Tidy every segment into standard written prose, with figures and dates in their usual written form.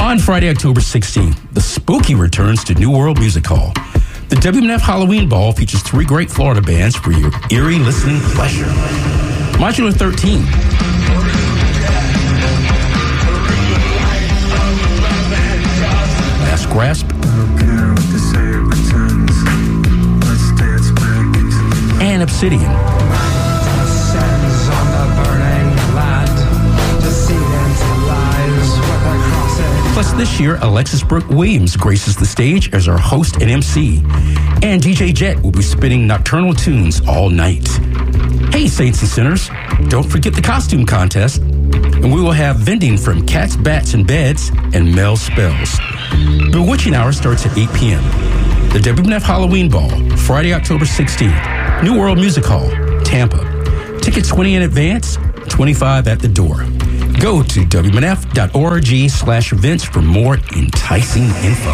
On Friday, October 16th, the Spooky returns to New World Music Hall. The WMNF Halloween Ball features 3 great Florida bands for your eerie listening pleasure. Modular 13. Last Grasp. And Obsidian. Plus, this year, Alexis Brooke Williams graces the stage as our host and MC. And DJ Jet will be spinning nocturnal tunes all night. Hey, Saints and Sinners, don't forget the costume contest. And we will have vending from Cats, Bats, and Beds and Mel Spells. Bewitching Hour starts at 8 p.m. The WMNF Halloween Ball, Friday, October 16th. New World Music Hall, Tampa. Tickets $20 in advance, $25 at the door. Go to WMNF.org/events for more enticing info.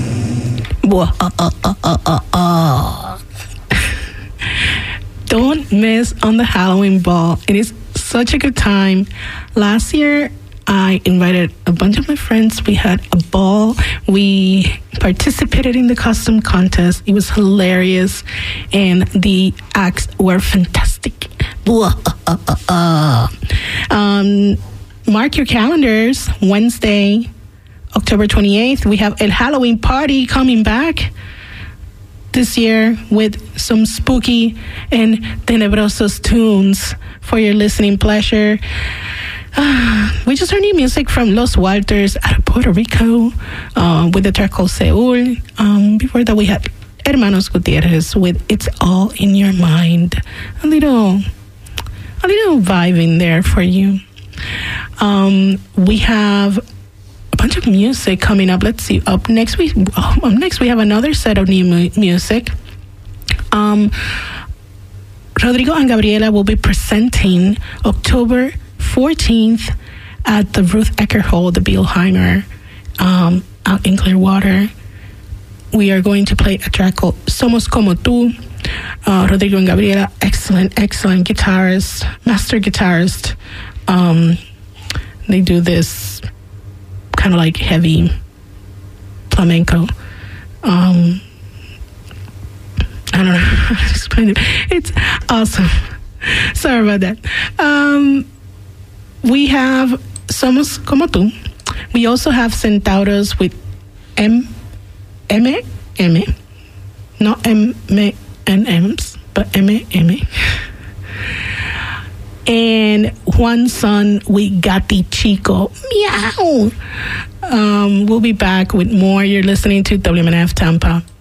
Don't miss on the Halloween Ball. It is such a good time. Last year, I invited a bunch of my friends. We had a ball. We participated in the costume contest. It was hilarious. And the acts were fantastic. Mark your calendars. Wednesday, October 28th, we have El Halloween Party coming back this year with some spooky and tenebrosos tunes for your listening pleasure. We just heard new music from Los Walters out of Puerto Rico with the track called Seul. Before that, we had Hermanos Gutierrez with It's All in Your Mind. A little vibe in there for you. We have a bunch of music coming up. Let's see. Up next, we have another set of new music. Rodrigo and Gabriela will be presenting October 14th at the Ruth Ecker Hall, the Bielheimer, out in Clearwater. We are going to play a track called Somos Como Tú. Rodrigo and Gabriela, excellent guitarist, master guitarist. They do this kind of like heavy flamenco. I don't know how to explain it. It's awesome. Sorry about that. We have Somos Como Tú. We also have Centauros with M, not M&Ms, but M. And Juan Son with Gati Chico. Meow. We'll be back with more. You're listening to WMNF Tampa.